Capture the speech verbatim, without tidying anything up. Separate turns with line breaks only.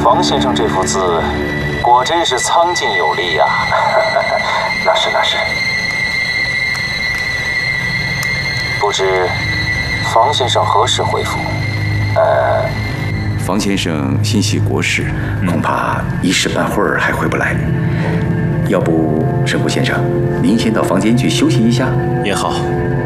房先生这幅字，果真是苍劲有力呀、啊！那是那是。不知房先生何时回府？呃，
房先生心系国事，恐怕一时半会儿还回不来。要不，神谷先生，您先到房间去休息一下
也好。